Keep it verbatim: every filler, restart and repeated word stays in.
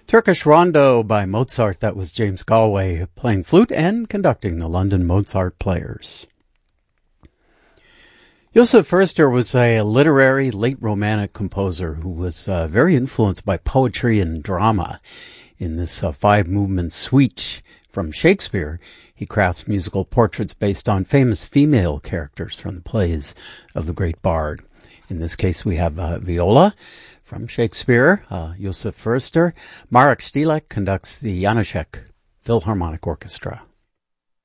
Turkish Rondo by Mozart. That was James Galway playing flute and conducting the London Mozart Players. Josef Förster was a literary late Romantic composer who was uh, very influenced by poetry and drama. In this uh, five-movement suite from Shakespeare, he crafts musical portraits based on famous female characters from the plays of the great bard. In this case, we have uh, Viola from Shakespeare, uh, Josef Förster. Marek Stilek conducts the Janacek Philharmonic Orchestra.